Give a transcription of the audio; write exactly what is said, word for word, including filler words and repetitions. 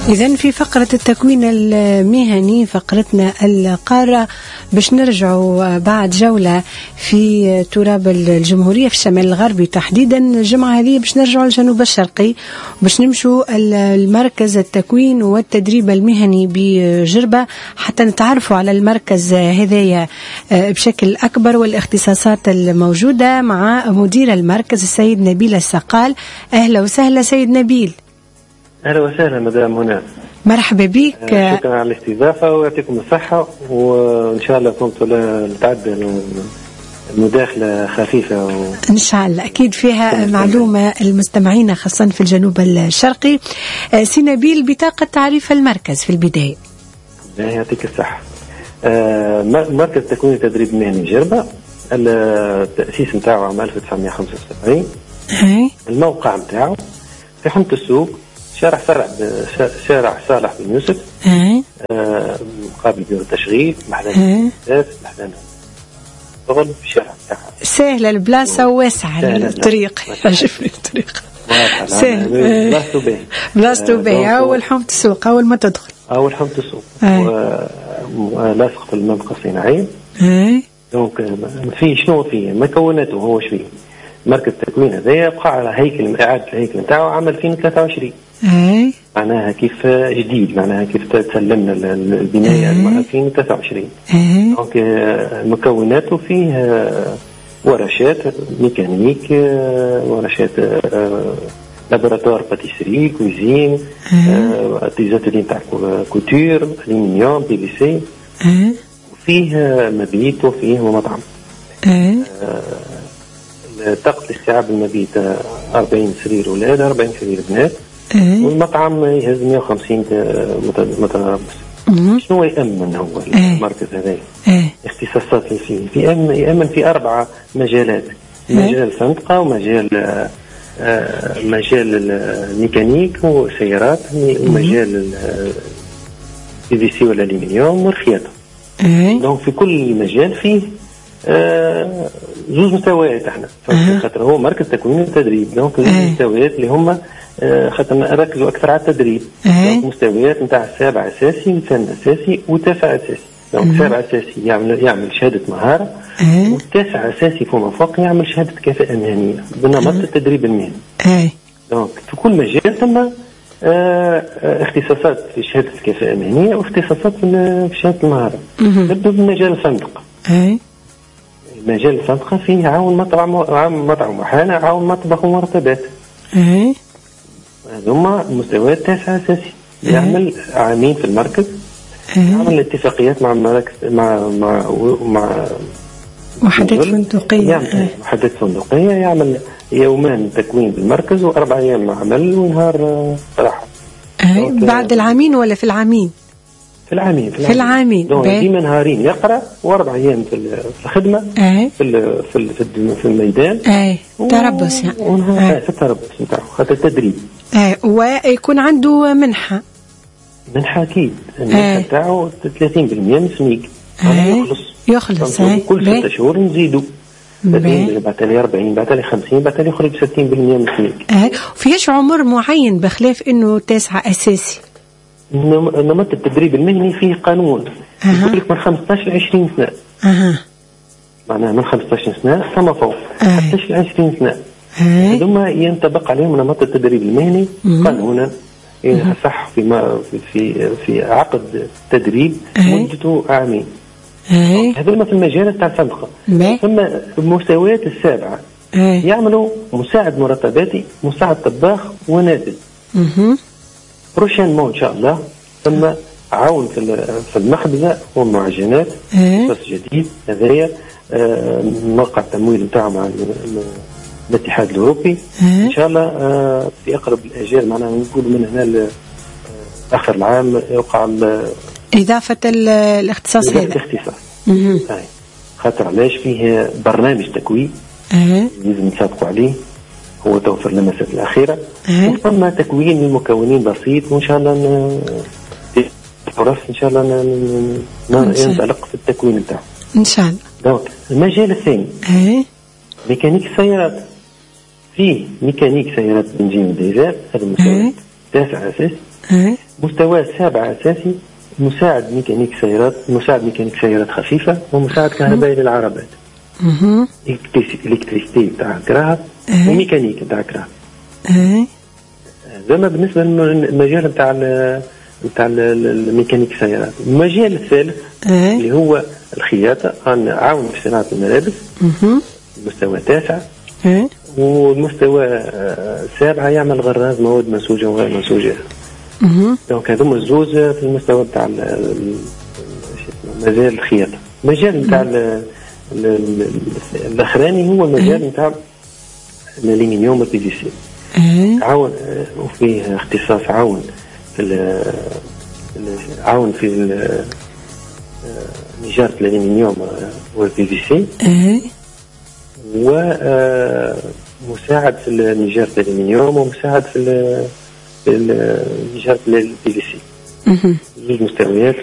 إذن في فقرة التكوين المهني فقرتنا القارة باش نرجعوا بعد جولة في تراب الجمهورية في الشمال الغربي تحديدا. الجمعة هذه باش نرجعوا للجنوب الشرقي باش نمشوا المركز التكوين والتدريب المهني بجربة حتى نتعرفوا على المركز هذايا بشكل أكبر والاختصاصات الموجودة مع مدير المركز السيد نبيل السقال. أهلا وسهلا سيد نبيل. أهلا وسهلا مدام هنا. مرحبا بك. شكرا على الاستضافة ويعطيكم الصحة، وإن شاء الله كنتوا لتعدى المداخلة خفيفة و... إن شاء الله أكيد فيها معلومة المستمعين خاصة في الجنوب الشرقي. سي نبيل، بطاقة تعريف المركز في البداية. يعطيك الصحة. مركز تكوين تدريب مهني جربة، التأسيس متاعه عام ألف وتسعمائة وخمسة وسبعين. الموقع متاعه في حمة السوق، شارع صالح شارع صالح بن يوسف، آه مقابل بيرو التشغيل، محلان الأساس، محلان الشغل في الشارع بتاعها. سهلة البلاصة وواسعة الطريق، يعجبني الطريق. سهل. بلاصتو باهي. بلاصتو باهي. أول حمة السوق، أول ما تدخل. أول حمة السوق. لاصق في المنطقة الصناعية. دونك في شنو فيه مكوناته هو شوي. مركز التكوين هذا يبقى على هيكل إعادة الهيكل نتاعو عام ألفين وثلاثة وعشرين. أي. معناها كيف جديد، معناها كيف تسلمنا البناية عام ألفين وثلاثة وعشرين. دونك مكوناته فيه ورشات ميكانيك، ورشات لابوراتوار باتيسري، كوزين، ديزاتولين تاع كوتور، ألمنيوم، بي في سي، وفيه مبيت وفيه مطعم. طاقة الاستيعاب المبيت أربعين سرير أولاد، أربعين سرير بنات. أه. والمطعم يهز مئة وخمسين متربص. شنو يأمن هو المركز هذا؟ أه. اختصاصات فيه في يأمن في أربعة مجالات. أه. مجال الفندقة، ومجال آه مجال الميكانيك والسيارات، ومجال البي في سي والألمنيوم والخياطة. أه. دونك في كل مجال فيه آه زوج مستويات احنا. أه. خاطر هو مركز تكوين التدريب، دونك زوج أه. مستويات اللي هما آه خاطر نركزوا اكثر على التدريب. أه. دونك مستويات نتاع السابع اساسي وثامن اساسي وتاسع اساسي. دونك السابع اساسي يعمل يعمل شهاده مهاره. أه. والتاسع اساسي فما فوق يعمل شهاده كفاءه مهنيه بنمط التدريب المهني. أه. دونك في كل مجال ثم آه اختصاصات في شهاده الكفاءه المهنيه واختصاصات في شهاده المهاره. نبدا بمجال الفندق. أه. مجال الفندقة فيه عاون مطعم عاون مطعم وحانة، عاون مطبخ ومرتبات. ايه هذوما مستويات تاسعة أساسي. أه. يعمل عامين في المركز. أه. يعمل اتفاقيات مع مراكز مع مع مع وحدات فندقية. يعمل أه. وحدات فندقية، يعمل يومان تكوين بالمركز وأربع أيام عمل ونهار راحة. أه. بعد العامين ولا في العامين؟ في العامين في العامين ديما نهارين يقرأ واربع ايام في الخدمه. أي. في في في الميدان. اي تربص يعني. ونهار في التربص نتاعو خاطر التدريب. اي ويكون عنده منحه. منحه اكيد. المنحه نتاعو ثلاثين بالمئة من سميك. يخلص يخلص اي كل ستة شهور نزيدوا. بعد لي أربعين، بعد لي خمسين، بعد لي يخرج ستين بالمئة من سميك. اي فيش عمر معين بخلاف انه تاسعة اساسي. نمط التدريب المهني فيه قانون. أه. يقول لك من خمسطاش ل عشرين سنة. أه. معناها من خمسطاش سنة فما فوق. أه. حتى ل عشرين سنة. هذوما أه. ينطبق عليهم نمط التدريب المهني. أه. قانونا صح في ما في في عقد تدريب. أه. مدته عامين. أه. هذوما في المجال تاع الفندقة. ثم المستويات السابعة. أه. يعملوا مساعد مرتباتي، مساعد طباخ، ونازل. أه. بروشينمون ان شاء الله ثم عاون في في المخبزه والمعجنات. أه. جديد هذايا آه موقع التمويل نتاعو مع الاتحاد الاوروبي. أه. ان شاء الله آه في اقرب الاجال، معناها نقول من هنا اخر العام يوقع اضافه الاختصاص هذا. الاختصاص خاطر علاش فيه برنامج تكوين. أه. لازم نسابقوا عليه، هو توفر اللمسات الأخيرة. أه. وثم تكوين المكونين بسيط، وإن شاء الله فرص إن شاء الله ينطلق في التكوين بتاعه إن شاء الله. دونك المجال الثاني. أه. ميكانيك السيارات. فيه ميكانيك سيارات بنزين وديزل، هذا المستوى تاسع أساس. أه. مستوى السابع أساسي مساعد ميكانيك سيارات، مساعد ميكانيك سيارات خفيفة، ومساعد كهربائي للعربات. إلكتريستي تاع كراهب وميكانيك تاع كراهب. زعما بالنسبة للمجال نتاع نتاع الميكانيك سيارات. المجال الثالث اللي هو الخياطة، أنا عاون في صناعة الملابس، المستوى التاسع. والمستوى السابع يعمل غراز مواد منسوجة وغير منسوجة. دونك هذوما الزوز في المستوى نتاع مجال الخياطة. المجال نتاع الاخراني هو المجال نتاع الالومنيوم والبي في سي. عاون وفيه اختصاص عاون في عاون في نجارة الالومنيوم والبي في سي، ومساعد في نجارة الالومنيوم ومساعد في نجارة البي في سي. زوج مستويات.